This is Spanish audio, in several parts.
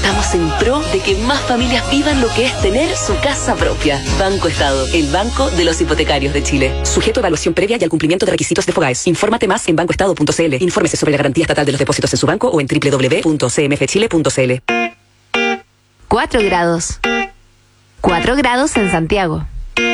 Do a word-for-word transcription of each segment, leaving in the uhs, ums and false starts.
Estamos en pro de que más familias vivan lo que es tener su casa propia. Banco Estado, el banco de los hipotecarios de Chile. Sujeto a evaluación previa y al cumplimiento de requisitos de FOGAES. Infórmate más en banco estado punto c l. Infórmese sobre la garantía estatal de los depósitos en su banco o en doble u doble u doble u punto c m f chile punto c l. Cuatro grados. Cuatro grados en Santiago.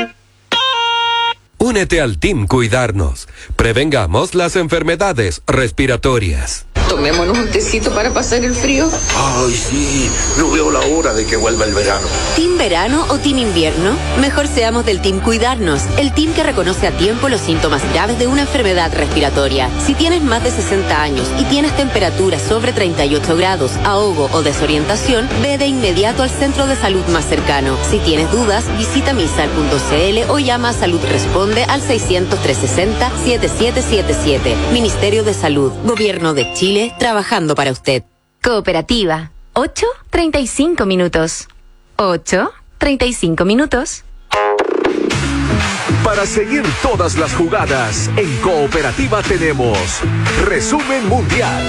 Únete al Team Cuidarnos. Prevengamos las enfermedades respiratorias. Tomémonos un tecito para pasar el frío. Ay, sí, no veo la hora de que vuelva el verano. ¿Team verano o team invierno? Mejor seamos del Team Cuidarnos, el team que reconoce a tiempo los síntomas graves de una enfermedad respiratoria. Si tienes más de sesenta años y tienes temperatura sobre treinta y ocho grados, ahogo o desorientación, ve de inmediato al centro de salud más cercano. Si tienes dudas, visita misal punto c l o llama a Salud Responde al seiscientos, trescientos sesenta, setenta y siete setenta y siete. Ministerio de Salud, Gobierno de Chile, trabajando para usted. Cooperativa. ocho treinta y cinco minutos. ocho treinta y cinco minutos. Para seguir todas las jugadas, en Cooperativa tenemos Resumen Mundial.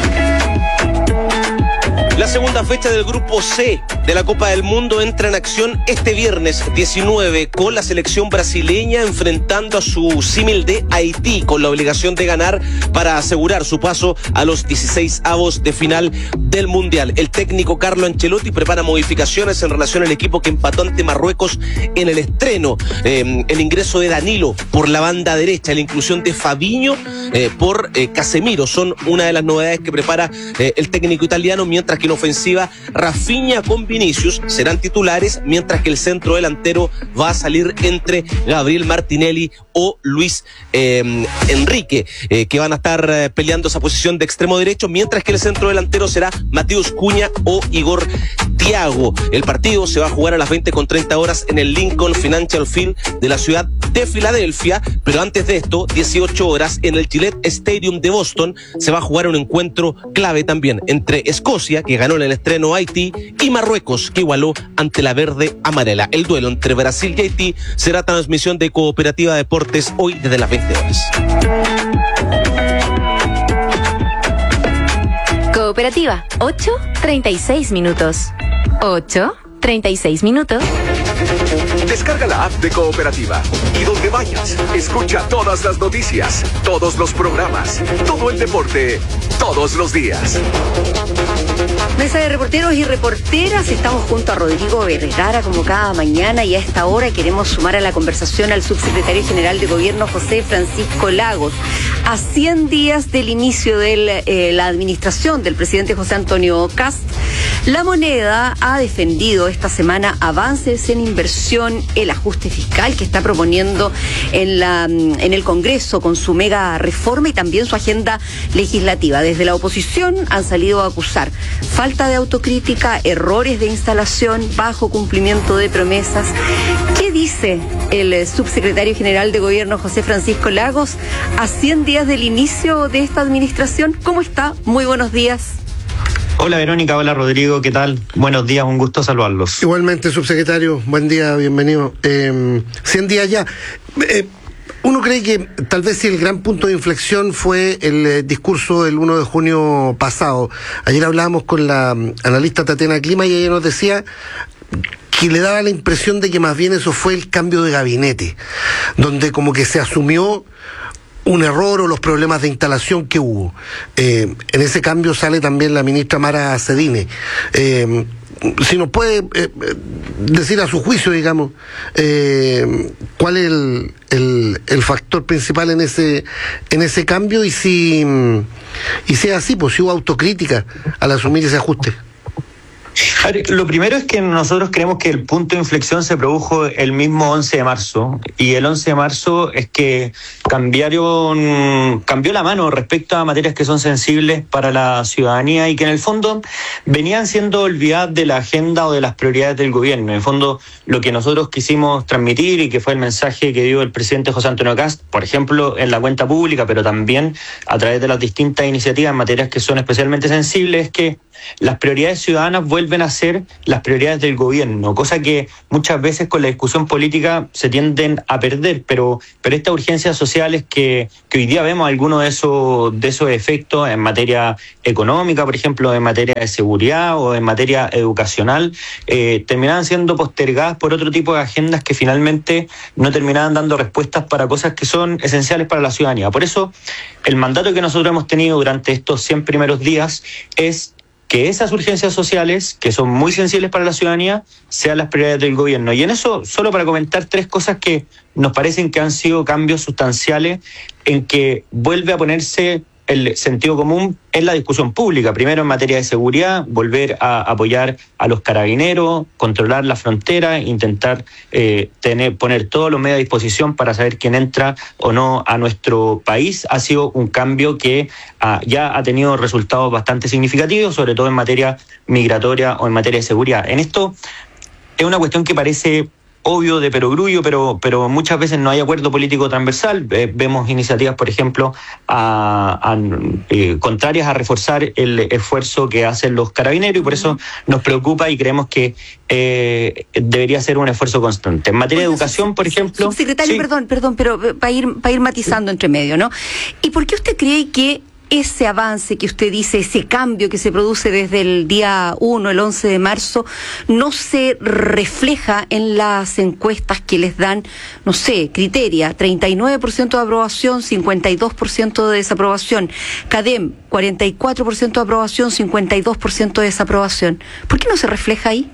La segunda fecha del Grupo C de la Copa del Mundo entra en acción este viernes diecinueve con la selección brasileña enfrentando a su símil de Haití con la obligación de ganar para asegurar su paso a los dieciséis avos de final del Mundial. El técnico Carlo Ancelotti prepara modificaciones en relación al equipo que empató ante Marruecos en el estreno. Eh, el ingreso de Danilo por la banda derecha, la inclusión de Fabinho eh, por eh, Casemiro son una de las novedades que prepara eh, el técnico italiano, mientras que en ofensiva Rafinha con Vinicius serán titulares, mientras que el centro delantero va a salir entre Gabriel Martinelli o Luis eh, Enrique, eh, que van a estar eh, peleando esa posición de extremo derecho, mientras que el centro delantero será Matheus Cunha o Igor Thiago. El partido se va a jugar a las veinte con treinta horas en el Lincoln Financial Field de la ciudad de Filadelfia, pero antes de esto, dieciocho horas, en el Gillette Stadium de Boston se va a jugar un encuentro clave también entre Escocia, que ganó en el estreno a Haití, y Marruecos, que igualó ante la verde amarela. El duelo entre Brasil y Haití será transmisión de Cooperativa Deportes hoy desde las veinte horas. Cooperativa, ocho treinta y seis minutos. ocho treinta y seis minutos. Descarga la app de Cooperativa y donde vayas, escucha todas las noticias, todos los programas, todo el deporte, todos los días. Mesa de reporteros y reporteras, estamos junto a Rodrigo Vergara como cada mañana, y a esta hora queremos sumar a la conversación al subsecretario general de Gobierno José Francisco Lagos. A cien días del inicio de eh, la administración del presidente José Antonio Kast, La Moneda ha defendido esta semana avances en inversión, el ajuste fiscal que está proponiendo en, la, en el Congreso con su mega reforma y también su agenda legislativa. Desde la oposición han salido a acusar falta de autocrítica, errores de instalación, bajo cumplimiento de promesas. ¿Qué dice el subsecretario general de Gobierno José Francisco Lagos a cien días del inicio de esta administración? ¿Cómo está? Muy buenos días. Hola Verónica, hola Rodrigo, ¿qué tal? Buenos días, un gusto saludarlos. Igualmente, subsecretario, buen día, bienvenido. Eh, cien días ya. Eh, uno cree que tal vez si el gran punto de inflexión fue el eh, discurso del uno de junio pasado. Ayer hablábamos con la um, analista Tatiana Clima y ella nos decía que le daba la impresión de que más bien eso fue el cambio de gabinete, donde como que se asumió un error o los problemas de instalación que hubo. Eh, en ese cambio sale también la ministra Mara Cedine. Eh, si nos puede eh, decir a su juicio, digamos, eh, cuál es el, el, el factor principal en ese en ese cambio y si, y si es así, pues si hubo autocrítica al asumir ese ajuste. A ver, lo primero es que nosotros creemos que el punto de inflexión se produjo el mismo once de marzo, y el once de marzo es que cambiaron, cambió la mano respecto a materias que son sensibles para la ciudadanía y que en el fondo venían siendo olvidadas de la agenda o de las prioridades del gobierno. En el fondo, lo que nosotros quisimos transmitir y que fue el mensaje que dio el presidente José Antonio Kast, por ejemplo, en la cuenta pública, pero también a través de las distintas iniciativas en materias que son especialmente sensibles, es que las prioridades ciudadanas vuelven a ser las prioridades del gobierno, cosa que muchas veces con la discusión política se tienden a perder, pero, pero estas urgencias sociales que, que hoy día vemos algunos de esos, de esos efectos en materia económica, por ejemplo, en materia de seguridad o en materia educacional, eh, terminaban siendo postergadas por otro tipo de agendas que finalmente no terminaban dando respuestas para cosas que son esenciales para la ciudadanía. Por eso, el mandato que nosotros hemos tenido durante estos cien primeros días es que esas urgencias sociales, que son muy sensibles para la ciudadanía, sean las prioridades del gobierno. Y en eso, solo para comentar tres cosas que nos parecen que han sido cambios sustanciales en que vuelve a ponerse el sentido común en la discusión pública. Primero, en materia de seguridad, volver a apoyar a los carabineros, controlar la frontera, intentar eh, tener, poner todos los medios a disposición para saber quién entra o no a nuestro país. Ha sido un cambio que ah, ya ha tenido resultados bastante significativos, sobre todo en materia migratoria o en materia de seguridad. En esto es una cuestión que parece obvio de perogrullo, pero, pero muchas veces no hay acuerdo político transversal. Eh, vemos iniciativas, por ejemplo, a, a, eh, contrarias a reforzar el esfuerzo que hacen los carabineros, y por eso nos preocupa y creemos que eh, debería ser un esfuerzo constante. En materia de educación, por ejemplo... Subsecretario, sí. perdón, perdón, pero para ir, para ir matizando entre medio, ¿no? ¿Y por qué usted cree que ese avance que usted dice, ese cambio que se produce desde el día uno, el once de marzo, no se refleja en las encuestas que les dan, no sé, criteria, treinta y nueve por ciento de aprobación, cincuenta y dos por ciento de desaprobación, CADEM, cuarenta y cuatro por ciento de aprobación, cincuenta y dos por ciento de desaprobación? ¿Por qué no se refleja ahí?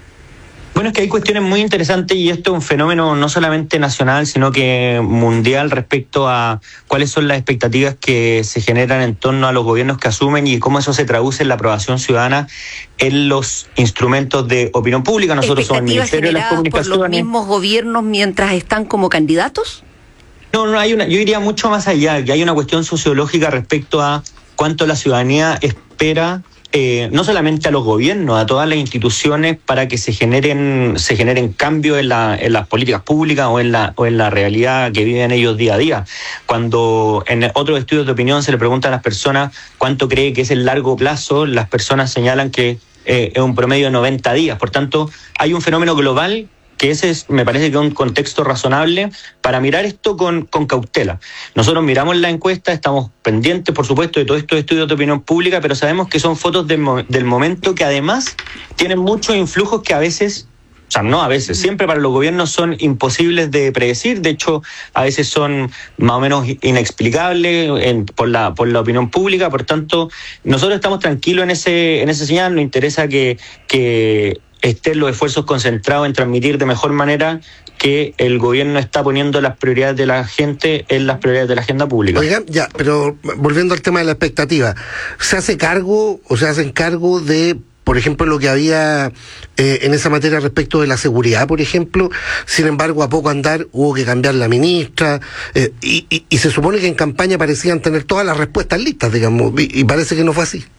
Bueno, es que hay cuestiones muy interesantes y esto es un fenómeno no solamente nacional, sino que mundial respecto a cuáles son las expectativas que se generan en torno a los gobiernos que asumen y cómo eso se traduce en la aprobación ciudadana en los instrumentos de opinión pública. Nosotros somos el Ministerio de las Comunicaciones. ¿Por los mismos gobiernos mientras están como candidatos? No, no hay una. Yo iría mucho más allá, que hay una cuestión sociológica respecto a cuánto la ciudadanía espera. Eh, no solamente a los gobiernos, a todas las instituciones para que se generen se generen cambios en, la, en las políticas públicas o en la o en la realidad que viven ellos día a día. Cuando en otros estudios de opinión se le pregunta a las personas cuánto cree que es el largo plazo, las personas señalan que eh, es un promedio de noventa días. Por tanto, hay un fenómeno global que ese es, me parece que es un contexto razonable para mirar esto con, con cautela. Nosotros miramos la encuesta, estamos pendientes, por supuesto, de todos estos estudios de opinión pública, pero sabemos que son fotos del, del momento que además tienen muchos influjos que a veces, o sea, no a veces, siempre para los gobiernos son imposibles de predecir. De hecho, a veces son más o menos inexplicables en, por la por la opinión pública. Por tanto, nosotros estamos tranquilos en ese en ese señal. Nos interesa que que estén los esfuerzos concentrados en transmitir de mejor manera que el gobierno está poniendo las prioridades de la gente en las prioridades de la agenda pública. Oigan, ya, pero volviendo al tema de la expectativa, ¿se hace cargo o se hacen cargo de, por ejemplo, lo que había eh, en esa materia respecto de la seguridad, por ejemplo? Sin embargo, a poco andar hubo que cambiar la ministra, eh, y, y, y se supone que en campaña parecían tener todas las respuestas listas, digamos, y, y parece que no fue así.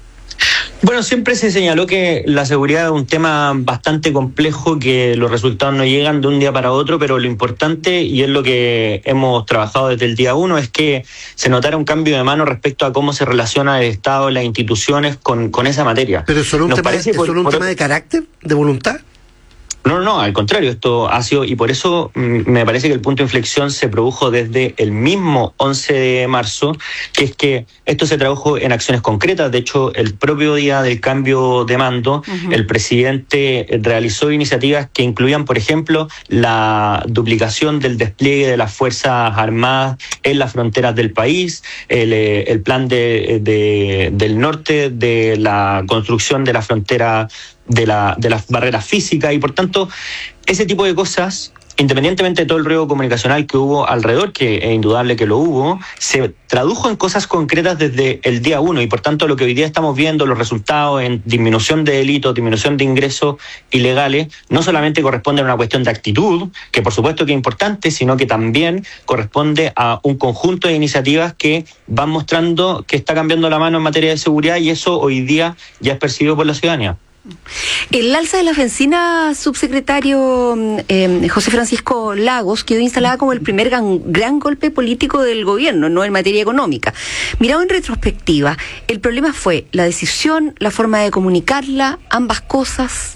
Bueno, siempre se señaló que la seguridad es un tema bastante complejo, que los resultados no llegan de un día para otro, pero lo importante, y es lo que hemos trabajado desde el día uno, es que se notara un cambio de mano respecto a cómo se relaciona el Estado, las instituciones con, con esa materia. ¿Pero es solo un, tema, ¿es por, solo un por, tema de carácter, de voluntad? No, no, al contrario, esto ha sido, y por eso mm, me parece que el punto de inflexión se produjo desde el mismo once de marzo, que es que esto se tradujo en acciones concretas. De hecho, el propio día del cambio de mando, uh-huh. el presidente realizó iniciativas que incluían, por ejemplo, la duplicación del despliegue de las Fuerzas Armadas en las fronteras del país, el, el plan de, de, del norte, de la construcción de la frontera de la de las barreras físicas, y por tanto ese tipo de cosas, independientemente de todo el ruido comunicacional que hubo alrededor, que es indudable que lo hubo, se tradujo en cosas concretas desde el día uno, y por tanto lo que hoy día estamos viendo, los resultados en disminución de delitos, disminución de ingresos ilegales, no solamente corresponde a una cuestión de actitud, que por supuesto que es importante, sino que también corresponde a un conjunto de iniciativas que van mostrando que está cambiando la mano en materia de seguridad, y eso hoy día ya es percibido por la ciudadanía. El alza de las bencinas, subsecretario eh, José Francisco Lagos, quedó instalada como el primer gran, gran golpe político del gobierno, no en materia económica. Mirado en retrospectiva, ¿el problema fue la decisión, la forma de comunicarla, ambas cosas?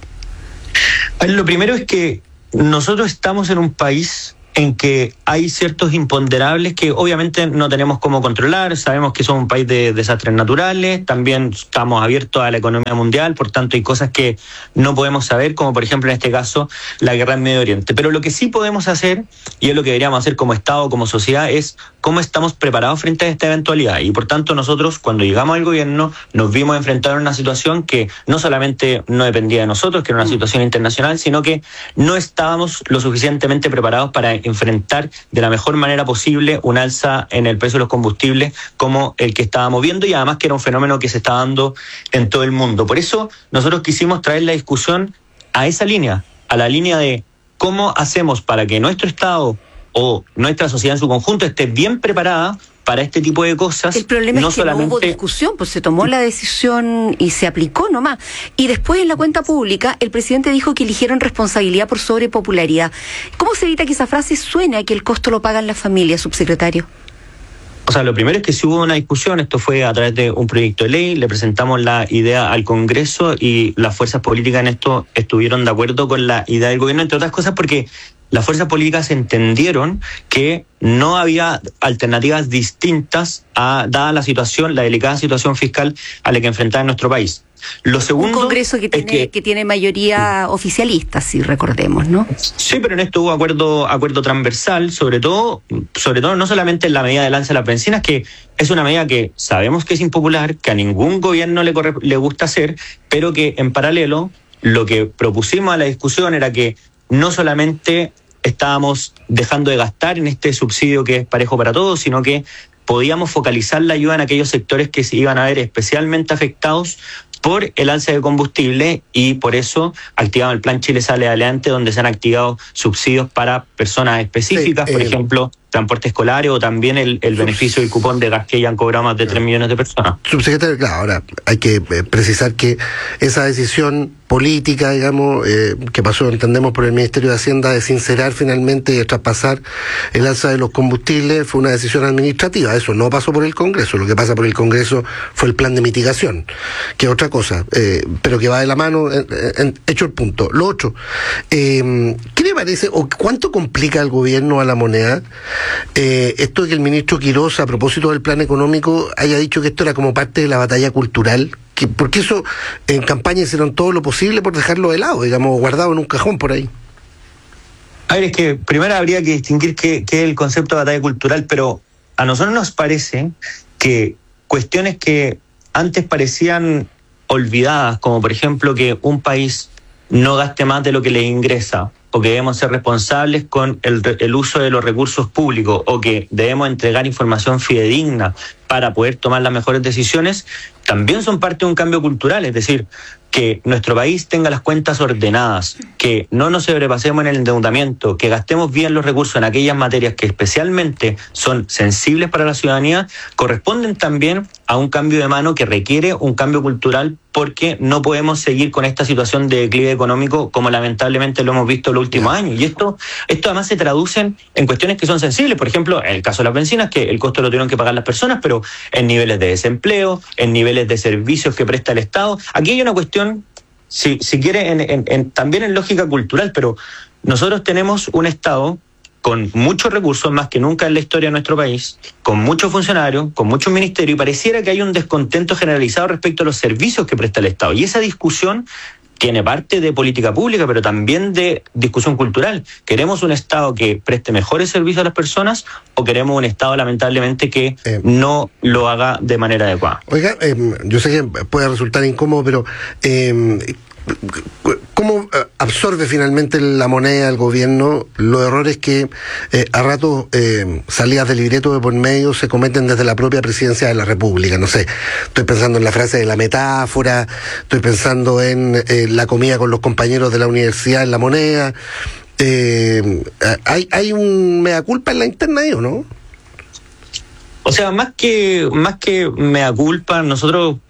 Lo primero es que nosotros estamos en un país en que hay ciertos imponderables que obviamente no tenemos cómo controlar. Sabemos que somos un país de desastres naturales, también estamos abiertos a la economía mundial, por tanto hay cosas que no podemos saber, como por ejemplo en este caso la guerra en Medio Oriente. Pero lo que sí podemos hacer, y es lo que deberíamos hacer como Estado, como sociedad, es cómo estamos preparados frente a esta eventualidad. Y por tanto nosotros, cuando llegamos al gobierno, nos vimos enfrentados a una situación que no solamente no dependía de nosotros, que era una situación internacional, sino que no estábamos lo suficientemente preparados para enfrentar de la mejor manera posible un alza en el precio de los combustibles como el que estábamos viendo, y además que era un fenómeno que se está dando en todo el mundo. Por eso nosotros quisimos traer la discusión a esa línea, a la línea de cómo hacemos para que nuestro Estado o nuestra sociedad en su conjunto esté bien preparada para este tipo de cosas. El problema no es que solamente... no hubo discusión, pues se tomó la decisión y se aplicó nomás. Y después en la cuenta pública el presidente dijo que eligieron responsabilidad por sobre popularidad. ¿Cómo se evita que esa frase suene a que el costo lo pagan las familias, subsecretario? O sea, lo primero es que sí hubo una discusión, esto fue a través de un proyecto de ley, le presentamos la idea al Congreso y las fuerzas políticas en esto estuvieron de acuerdo con la idea del gobierno, entre otras cosas porque las fuerzas políticas entendieron que no había alternativas distintas a, dada la situación, la delicada situación fiscal a la que enfrentaba nuestro país. Lo segundo, un Congreso que tiene, que, que tiene mayoría oficialista, si recordemos, ¿no? Sí, pero en esto hubo acuerdo acuerdo transversal, sobre todo, sobre todo no solamente en la medida del alza de las bencinas, que es una medida que sabemos que es impopular, que a ningún gobierno le, corre, le gusta hacer, pero que en paralelo lo que propusimos a la discusión era que no solamente estábamos dejando de gastar en este subsidio que es parejo para todos, sino que podíamos focalizar la ayuda en aquellos sectores que se iban a ver especialmente afectados por el alza de combustible, y por eso activamos el Plan Chile Sale Adelante, donde se han activado subsidios para personas específicas, sí, eh, por ejemplo, transporte escolar, o también el, el beneficio del cupón de gas que ya han cobrado más de tres millones de personas. Subsecretario, claro, ahora hay que eh, precisar que esa decisión política, digamos, eh, que pasó, entendemos, por el Ministerio de Hacienda, de sincerar finalmente y de traspasar el alza de los combustibles, fue una decisión administrativa. Eso no pasó por el Congreso. Lo que pasa por el Congreso fue el plan de mitigación, que es otra cosa, eh, pero que va de la mano, en, en, hecho el punto. Lo otro, eh, ¿qué le parece, o cuánto complica al gobierno, a la moneda, eh, esto de que el ministro Quirós, a propósito del plan económico, haya dicho que esto era como parte de la batalla cultural? Que, porque eso en campaña hicieron todo lo posible por dejarlo de lado, digamos, guardado en un cajón por ahí. A ver, es que primero habría que distinguir qué, qué es el concepto de batalla cultural, pero a nosotros nos parece que cuestiones que antes parecían olvidadas, como por ejemplo que un país no gaste más de lo que le ingresa, o que debemos ser responsables con el, el uso de los recursos públicos, o que debemos entregar información fidedigna para poder tomar las mejores decisiones, también son parte de un cambio cultural. Es decir, que nuestro país tenga las cuentas ordenadas, que no nos sobrepasemos en el endeudamiento, que gastemos bien los recursos en aquellas materias que especialmente son sensibles para la ciudadanía, corresponden también a un cambio de mano que requiere un cambio cultural, porque no podemos seguir con esta situación de declive económico como lamentablemente lo hemos visto en los últimos años. Y esto, esto además se traduce en cuestiones que son sensibles. Por ejemplo, en el caso de las bencinas, que el costo lo tuvieron que pagar las personas, pero en niveles de desempleo, en niveles de servicios que presta el Estado. Aquí hay una cuestión, si, si quiere, en, en, en, también en lógica cultural, pero nosotros tenemos un Estado con muchos recursos, más que nunca en la historia de nuestro país, con muchos funcionarios, con muchos ministerios, y pareciera que hay un descontento generalizado respecto a los servicios que presta el Estado. Y esa discusión tiene parte de política pública, pero también de discusión cultural. ¿Queremos un Estado que preste mejores servicios a las personas, o queremos un Estado, lamentablemente, que eh, no lo haga de manera adecuada? Oiga, eh, yo sé que puede resultar incómodo, pero eh, ¿cómo absorbe finalmente la moneda del gobierno los errores que eh, a ratos eh, salidas del libreto de por medio se cometen desde la propia presidencia de la República? No sé, estoy pensando en la frase de la metáfora, estoy pensando en eh, la comida con los compañeros de la universidad en la moneda. Eh, hay, hay un mea culpa en la interna ahí, ¿o no? O sea, más que, más que mea culpa, nosotros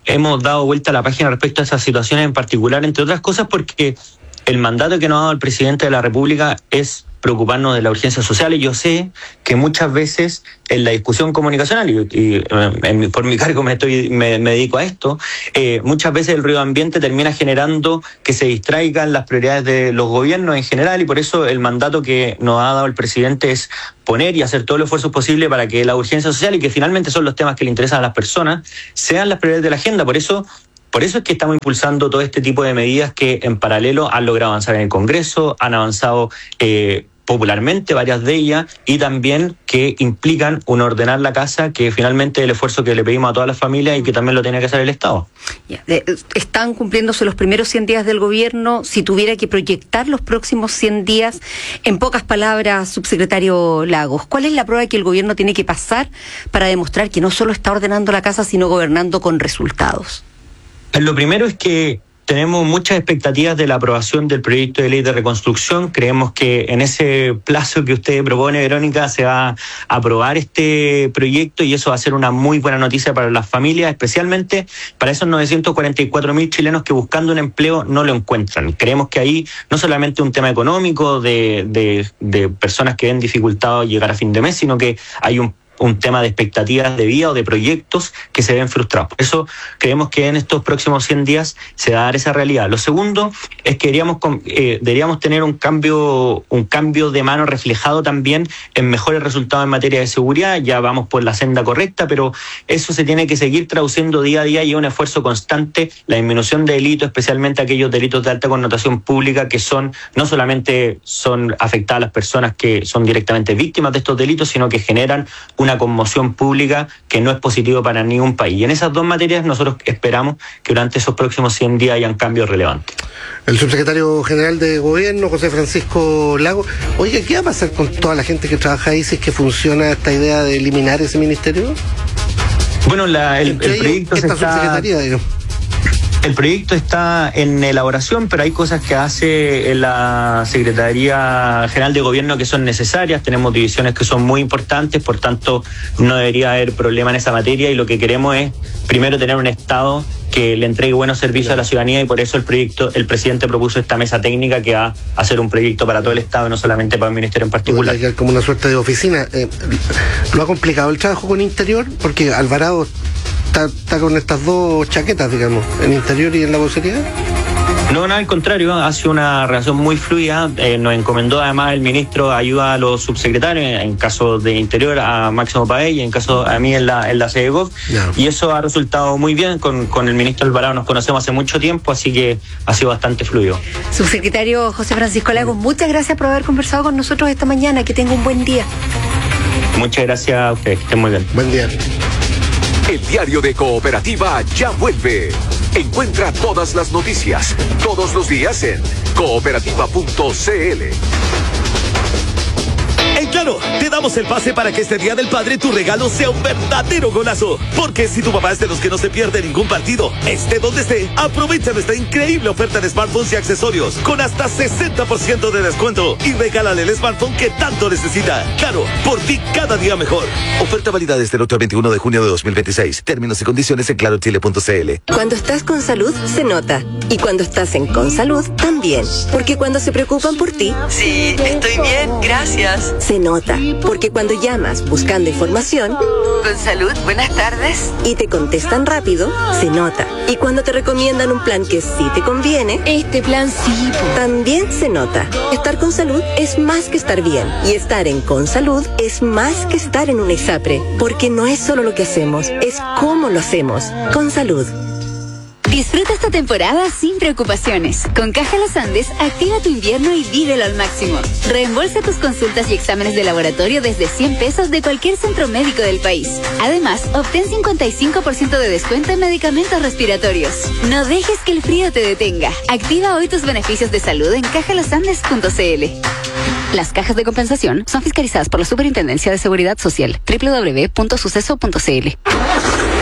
hemos dado vuelta a la página respecto a esas situaciones en particular, entre otras cosas porque el mandato que nos ha dado el presidente de la República es preocuparnos de la urgencia social, y yo sé que muchas veces en la discusión comunicacional, y, y en, por mi cargo me, estoy, me, me dedico a esto, eh, muchas veces el ruido ambiente termina generando que se distraigan las prioridades de los gobiernos en general, y por eso el mandato que nos ha dado el presidente es poner y hacer todo el esfuerzo posible para que la urgencia social, y que finalmente son los temas que le interesan a las personas, sean las prioridades de la agenda. Por eso Por eso es que estamos impulsando todo este tipo de medidas que en paralelo han logrado avanzar en el Congreso, han avanzado eh, popularmente varias de ellas, y también que implican un ordenar la casa, que finalmente es el esfuerzo que le pedimos a todas las familias y que también lo tiene que hacer el Estado. Están cumpliéndose los primeros cien días del gobierno. Si tuviera que proyectar los próximos cien días, en pocas palabras, subsecretario Lagos, ¿cuál es la prueba que el gobierno tiene que pasar para demostrar que no solo está ordenando la casa, sino gobernando con resultados? Lo primero es que tenemos muchas expectativas de la aprobación del proyecto de ley de reconstrucción. Creemos que en ese plazo que usted propone, Verónica, se va a aprobar este proyecto, y eso va a ser una muy buena noticia para las familias, especialmente para esos novecientos cuarenta y cuatro mil chilenos que buscando un empleo no lo encuentran. Creemos que ahí no solamente un tema económico de, de, de personas que ven dificultado llegar a fin de mes, sino que hay un un tema de expectativas de vida o de proyectos que se ven frustrados. Por eso creemos que en estos próximos cien días se va a dar esa realidad. Lo segundo es que deberíamos, eh, deberíamos tener un cambio, un cambio de mano reflejado también en mejores resultados en materia de seguridad. Ya vamos por la senda correcta, pero eso se tiene que seguir traduciendo día a día, y un esfuerzo constante, la disminución de delitos, especialmente aquellos delitos de alta connotación pública, que son no solamente son afectadas las personas que son directamente víctimas de estos delitos, sino que generan una una conmoción pública que no es positivo para ningún país. Y en esas dos materias nosotros esperamos que durante esos próximos cien días hayan cambios relevantes. El subsecretario general de Gobierno, José Francisco Lagos. Oye, ¿qué va a pasar con toda la gente que trabaja ahí si es que funciona esta idea de eliminar ese ministerio? Bueno, la, el, el proyecto esta se está... subsecretaría, digamos. El proyecto está en elaboración, pero hay cosas que hace la Secretaría General de Gobierno que son necesarias. Tenemos divisiones que son muy importantes, por tanto no debería haber problema en esa materia, y lo que queremos es primero tener un Estado que le entregue buenos servicios a la ciudadanía, y por eso el proyecto, el presidente propuso esta mesa técnica que va a hacer un proyecto para todo el Estado y no solamente para un ministerio en particular. Como una suerte de oficina. Eh, ¿Lo ha complicado el trabajo con Interior? Porque Alvarado Está, está con estas dos chaquetas, digamos, en Interior y en la vocería. No, nada, al contrario, ha sido una relación muy fluida. Eh, nos encomendó además el ministro ayuda a los subsecretarios, en caso de Interior a Máximo Paez, y en caso a mí en la, en la SEDEGOV, yeah. Y eso ha resultado muy bien. Con, con el ministro Alvarado nos conocemos hace mucho tiempo, así que ha sido bastante fluido. Subsecretario José Francisco Lagos, muchas gracias por haber conversado con nosotros esta mañana. Que tenga un buen día. Muchas gracias a ustedes, que estén muy bien. Buen día. El diario de Cooperativa ya vuelve. Encuentra todas las noticias, todos los días en cooperativa punto c l. En Claro, te damos el pase para que este Día del Padre tu regalo sea un verdadero golazo. Porque si tu papá es de los que no se pierde ningún partido, esté donde esté, aprovecha nuestra increíble oferta de smartphones y accesorios con hasta sesenta por ciento de descuento y regálale el smartphone que tanto necesita. Claro, por ti cada día mejor. Oferta válida desde el otro al veintiuno de junio de dos mil veintiséis. Términos y condiciones en claro chile punto c l. Cuando estás con salud, se nota. Y cuando estás en Consalud, también. Porque cuando se preocupan por ti... Sí, estoy bien, gracias. Se nota. Porque cuando llamas buscando información... Consalud, buenas tardes. Y te contestan rápido, se nota. Y cuando te recomiendan un plan que sí te conviene... Este plan sí. También se nota. Estar con salud es más que estar bien. Y estar en Consalud es más que estar en un ISAPRE. Porque no es solo lo que hacemos, es cómo lo hacemos. Consalud. Disfruta esta temporada sin preocupaciones. Con Caja Los Andes, activa tu invierno y vívelo al máximo. Reembolsa tus consultas y exámenes de laboratorio desde cien pesos de cualquier centro médico del país. Además, obtén cincuenta y cinco por ciento de descuento en medicamentos respiratorios. No dejes que el frío te detenga. Activa hoy tus beneficios de salud en caja los andes punto c l. Las cajas de compensación son fiscalizadas por la Superintendencia de Seguridad Social. doble u doble u doble u punto suceso punto c l.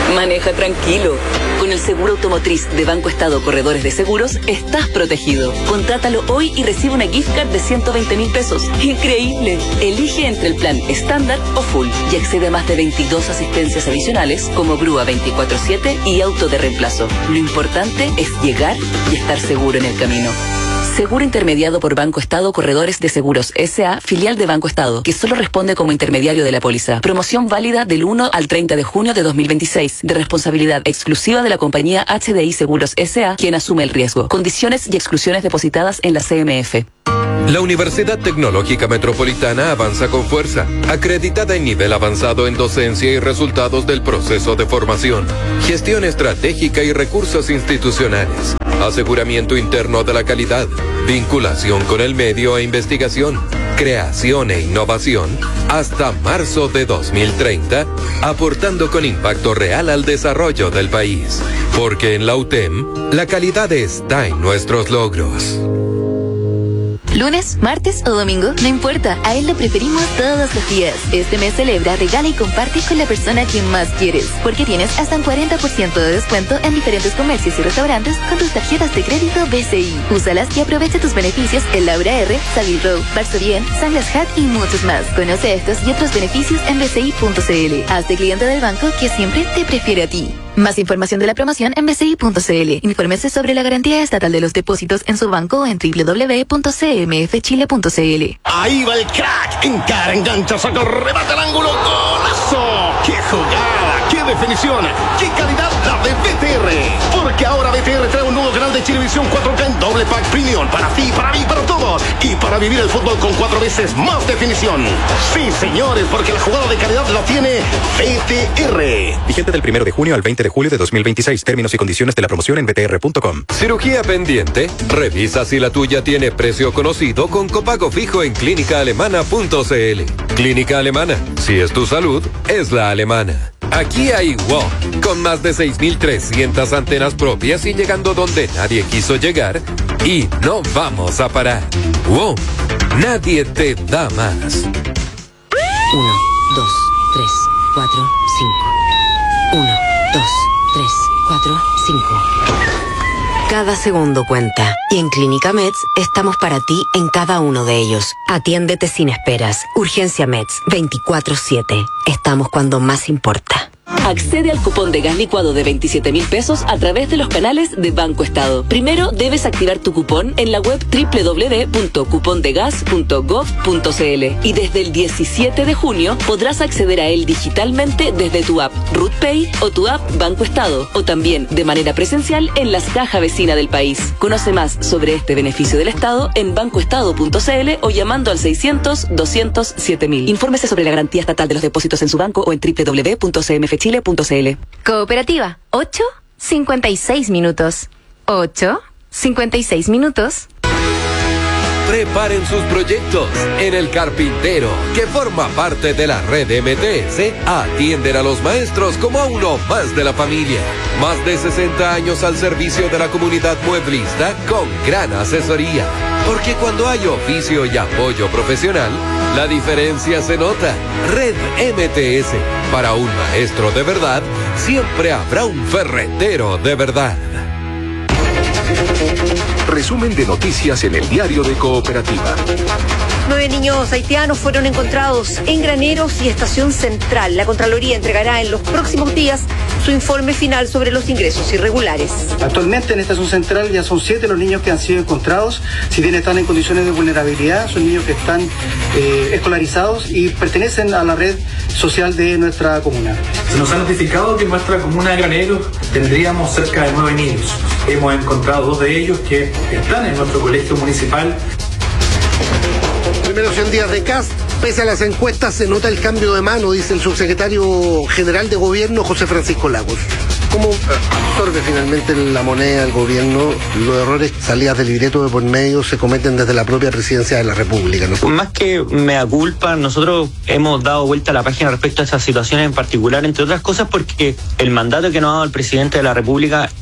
Maneja tranquilo. Con el seguro automotriz de Banco Estado Corredores de Seguros, estás protegido. Contrátalo hoy y recibe una gift card de ciento veinte mil pesos. ¡Increíble! Elige entre el plan estándar o full y accede a más de veintidós asistencias adicionales como grúa veinticuatro siete y auto de reemplazo. Lo importante es llegar y estar seguro en el camino. Seguro intermediado por Banco Estado Corredores de Seguros S A, filial de Banco Estado, que solo responde como intermediario de la póliza. Promoción válida del uno al treinta de junio de dos mil veintiséis, de responsabilidad exclusiva de la compañía H D I Seguros S A, quien asume el riesgo. Condiciones y exclusiones depositadas en la C M F. La Universidad Tecnológica Metropolitana avanza con fuerza, acreditada en nivel avanzado en docencia y resultados del proceso de formación, gestión estratégica y recursos institucionales, aseguramiento interno de la calidad, vinculación con el medio e investigación, creación e innovación, hasta marzo de dos mil treinta, aportando con impacto real al desarrollo del país. Porque en la U T E M, la calidad está en nuestros logros. Lunes, martes o domingo, no importa, a él lo preferimos todos los días. Este mes celebra, regala y comparte con la persona que más quieres, porque tienes hasta un cuarenta por ciento de descuento en diferentes comercios y restaurantes con tus tarjetas de crédito B C I. Úsalas y aprovecha tus beneficios en Laura R, Savile Row, Barso Bien, Sanglas Hat y muchos más. Conoce estos y otros beneficios en b c i punto c l. Hazte cliente del banco que siempre te prefiere a ti. Más información de la promoción en b c i punto c l. Infórmese sobre la garantía estatal de los depósitos en su banco en w w w punto c m f chile punto c l. Ahí va el crack. Encara, engancha, saca, remata el ángulo. ¡Golazo! ¡Qué jugada! ¡Qué definición! ¡Qué calidad la de B T R! Porque ahora B T R trae un nuevo canal de Chilevisión cuatro K en doble pack premium. Para ti, para mí, para todos. Y para vivir el fútbol con cuatro veces más definición. Sí, señores, porque la jugada de calidad la tiene B T R. Vigente del primero de junio al veinte de julio de dos mil veintiséis. Términos y condiciones de la promoción en b t r punto com. ¿Cirugía pendiente? Revisa si la tuya tiene precio conocido con copago fijo en clínica alemana punto c l. Clínica Alemana. Si es tu salud, es la alemana. Aquí hay WOM, con más de seis mil trescientas antenas propias y llegando donde nadie quiso llegar. Y no vamos a parar. WOM, nadie te da más. Uno, dos, tres, cuatro, cinco. Uno, dos, tres, cuatro, cinco. Cada segundo cuenta. Y en Clínica Meds estamos para ti en cada uno de ellos. Atiéndete sin esperas. Urgencia Meds veinticuatro siete. Estamos cuando más importa. Accede al cupón de gas licuado de veintisiete mil pesos a través de los canales de Banco Estado. Primero debes activar tu cupón en la web w w w punto cupondegas punto gov punto c l y desde el diecisiete de junio podrás acceder a él digitalmente desde tu app RootPay o tu app Banco Estado o también de manera presencial en las cajas vecinas del país. Conoce más sobre este beneficio del Estado en bancoestado punto c l o llamando al seiscientos, doscientos, siete mil. Infórmese sobre la garantía estatal de los depósitos en su banco o en w w w punto c m f chile punto c l. Cooperativa, ocho cincuenta y seis minutos. ocho cincuenta y seis minutos. Preparen sus proyectos. En El Carpintero, que forma parte de la red M T S, atienden a los maestros como a uno más de la familia. Más de sesenta años al servicio de la comunidad mueblista con gran asesoría. Porque cuando hay oficio y apoyo profesional, la diferencia se nota. Red M T S. Para un maestro de verdad, siempre habrá un ferretero de verdad. Resumen de noticias en el diario de Cooperativa. Nueve niños haitianos fueron encontrados en Graneros y Estación Central. La Contraloría entregará en los próximos días su informe final sobre los ingresos irregulares. Actualmente en Estación Central ya son siete los niños que han sido encontrados. Si bien están en condiciones de vulnerabilidad, son niños que están eh, escolarizados y pertenecen a la red social de nuestra comuna. Se nos ha notificado que en nuestra comuna de Graneros tendríamos cerca de nueve niños. Hemos encontrado dos de ellos que están en nuestro colegio municipal. Primeros cien días de C A S, pese a las encuestas, se nota el cambio de mano, dice el subsecretario general de Gobierno, José Francisco Lagos. ¿Cómo absorbe finalmente la moneda el gobierno? Los errores, salidas del libreto de por medio, se cometen desde la propia presidencia de la República, ¿no? Más que mea culpa, nosotros hemos dado vuelta a la página respecto a esas situaciones en particular, entre otras cosas porque el mandato que nos ha dado el presidente de la República es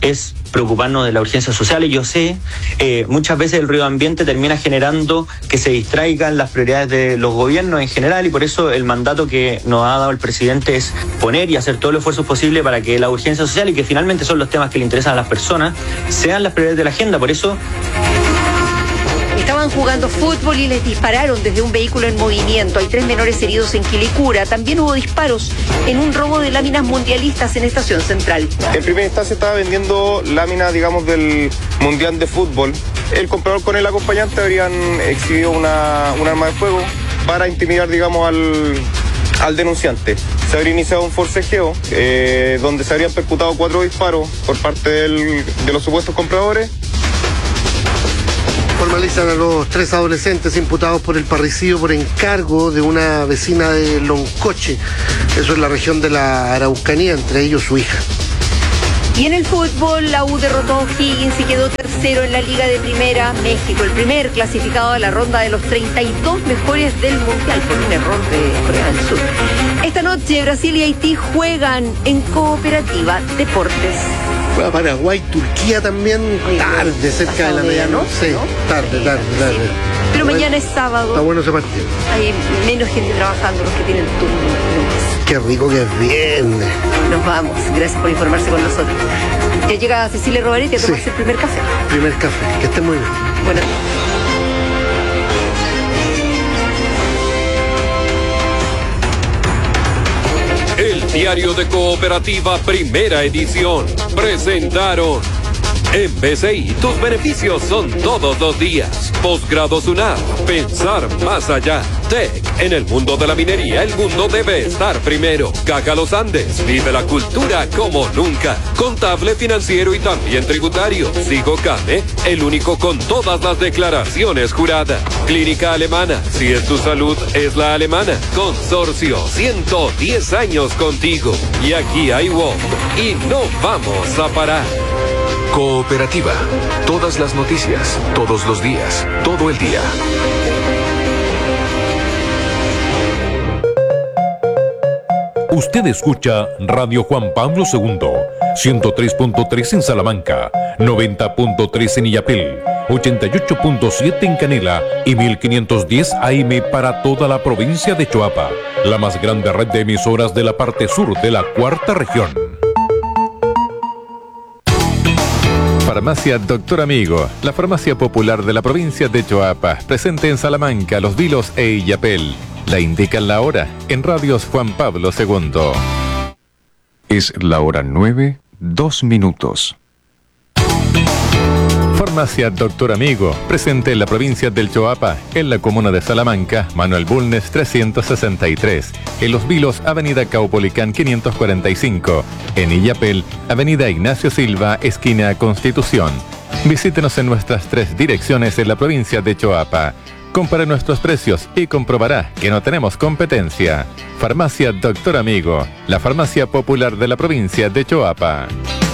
preocuparnos de la urgencia social, y yo sé, eh, muchas veces el ruido ambiente termina generando que se distraigan las prioridades de los gobiernos en general, y por eso el mandato que nos ha dado el presidente es poner y hacer todo el esfuerzo posible para que la urgencia social, y que finalmente son los temas que le interesan a las personas, sean las prioridades de la agenda. Por eso estaban jugando fútbol y les dispararon desde un vehículo en movimiento. Hay tres menores heridos en Quilicura. También hubo disparos en un robo de láminas mundialistas en Estación Central. En primera instancia estaba vendiendo láminas, digamos, del Mundial de Fútbol. El comprador con el acompañante habrían exhibido una, un arma de fuego para intimidar, digamos, al, al denunciante. Se habría iniciado un forcejeo eh, donde se habrían percutado cuatro disparos por parte del, de los supuestos compradores. Formalizan a los tres adolescentes imputados por el parricidio por encargo de una vecina de Loncoche. Eso es la región de la Araucanía, entre ellos su hija. Y en el fútbol, la U derrotó a O'Higgins y quedó tercero en la Liga de Primera. México, el primer clasificado a la ronda de los treinta y dos mejores del Mundial por un error de Corea del Sur. Esta noche, Brasil y Haití juegan en Cooperativa Deportes. Juega Paraguay, Turquía también, tarde, cerca de la medianoche. Sí, tarde, tarde, tarde. Pero mañana es sábado. Está bueno ese partido. Hay menos gente trabajando, los que tienen turno. Qué rico que es viernes. Nos vamos. Gracias por informarse con nosotros. Ya llega Cecilia Robaretti a tomarse sí. el primer café. Primer café. Que esté muy bien. Bueno. El Diario de Cooperativa, primera edición. Presentaron. En B C I, tus beneficios son todos los días. Posgrado SUNAP, pensar más allá. T E C, en el mundo de la minería, el mundo debe estar primero. Caja Los Andes, vive la cultura como nunca. Contable, financiero y también tributario. Sigo Cane, el único con todas las declaraciones juradas. Clínica Alemana, si es tu salud, es la alemana. Consorcio, ciento diez años contigo. Y aquí hay W O M, y no vamos a parar. Cooperativa. Todas las noticias, todos los días, todo el día. Usted escucha Radio Juan Pablo segundo, ciento tres punto tres en Salamanca, noventa punto tres en Illapel, ochenta y ocho punto siete en Canela y mil quinientos diez A M para toda la provincia de Choapa, la más grande red de emisoras de la parte sur de la cuarta región. Farmacia Doctor Amigo, la farmacia popular de la provincia de Choapa, presente en Salamanca, Los Vilos e Illapel. La indican la hora en Radios Juan Pablo segundo. Es la hora nueve, dos minutos. Farmacia Doctor Amigo, presente en la provincia del Choapa, en la comuna de Salamanca, Manuel Bulnes trescientos sesenta y tres, en Los Vilos, Avenida Caupolicán quinientos cuarenta y cinco, en Illapel, Avenida Ignacio Silva, esquina Constitución. Visítenos en nuestras tres direcciones en la provincia de Choapa. Compare nuestros precios y comprobará que no tenemos competencia. Farmacia Doctor Amigo, la farmacia popular de la provincia de Choapa.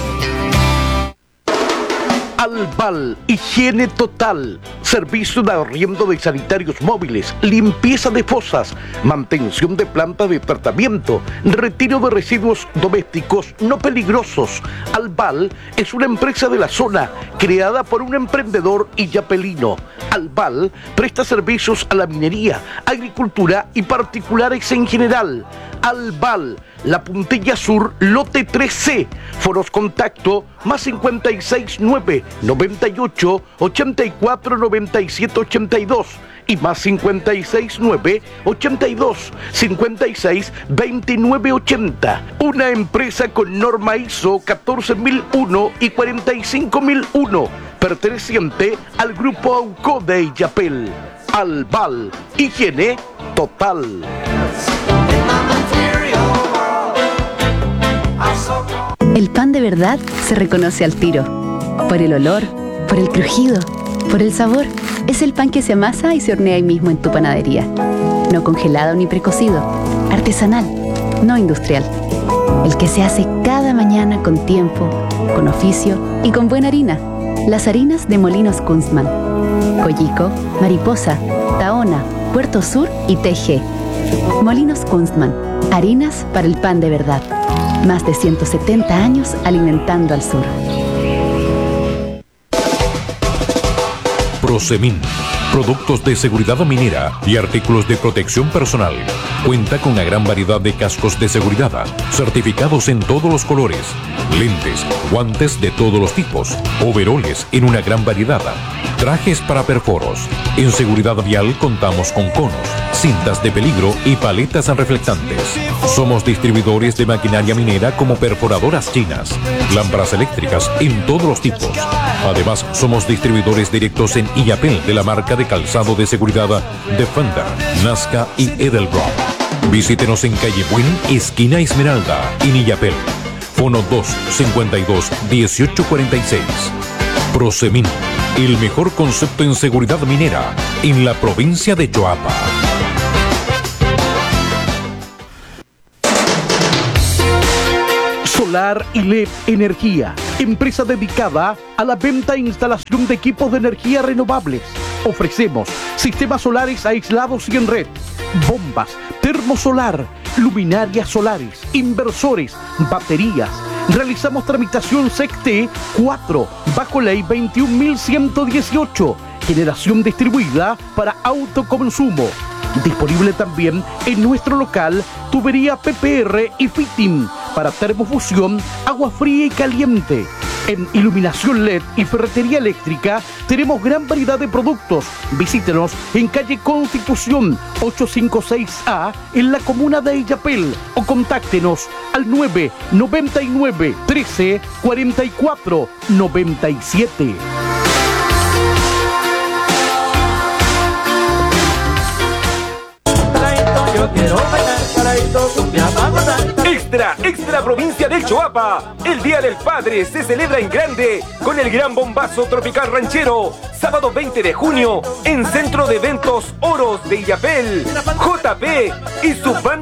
Albal, higiene total, servicio de arriendo de sanitarios móviles, limpieza de fosas, mantención de planta de tratamiento, retiro de residuos domésticos no peligrosos. Albal es una empresa de la zona creada por un emprendedor illapelino. Albal presta servicios a la minería, agricultura y particulares en general. Albal, La Puntilla Sur, lote tres C. Foros contacto más cincuenta y seis nueve, noventa y ocho, ochenta y cuatro, noventa y siete, ochenta y dos y más cincuenta y seis nueve, ochenta y dos, cincuenta y seis, veintinueve, ochenta. Una empresa con norma I S O catorce mil uno y cuarenta y cinco mil uno, perteneciente al grupo AUCO de Illapel. Albal, higiene total. El pan de verdad se reconoce al tiro. Por el olor, por el crujido, por el sabor. Es el pan que se amasa y se hornea ahí mismo en tu panadería. No congelado ni precocido. Artesanal, no industrial. El que se hace cada mañana con tiempo, con oficio y con buena harina. Las harinas de Molinos Kunstmann. Collico, Mariposa, Tahona, Puerto Sur y T G. Molinos Kunstmann. Harinas para el pan de verdad. Más de ciento setenta años alimentando al sur. Prosemin, productos de seguridad minera y artículos de protección personal. Cuenta con una gran variedad de cascos de seguridad, certificados en todos los colores, lentes, guantes de todos los tipos, overoles en una gran variedad, trajes para perforos. En seguridad vial contamos con conos, cintas de peligro y paletas reflectantes. Somos distribuidores de maquinaria minera como perforadoras chinas, lámparas eléctricas en todos los tipos. Además, somos distribuidores directos en Illapel de la marca de calzado de seguridad Defender, Nazca y Edelbrock. Visítenos en calle Buen, esquina Esmeralda, en Illapel. Fono dos cincuenta y dos dieciocho cuarenta y seis. Prosemin, el mejor concepto en seguridad minera en la provincia de Choapa. Solar y L E D Energía, empresa dedicada a la venta e instalación de equipos de energía renovables. Ofrecemos sistemas solares aislados y en red, bombas, termosolar, luminarias solares, inversores, baterías. Realizamos tramitación S E C T cuatro bajo ley veintiún mil ciento dieciocho, generación distribuida para autoconsumo. Disponible también en nuestro local tubería P P R y fitting para termofusión, agua fría y caliente. En iluminación L E D y ferretería eléctrica tenemos gran variedad de productos. Visítenos en calle Constitución ochocientos cincuenta y seis A en la comuna de Illapel o contáctenos al nueve noventa y nueve trece cuarenta y cuatro noventa y siete. Yo quiero bailar, paraíso, cumbia, vamos a bailar. Extra, extra provincia del Choapa. El Día del Padre se celebra en grande con el gran bombazo tropical ranchero. Sábado veinte de junio en Centro de Eventos Oros de Illapel. J P y su banda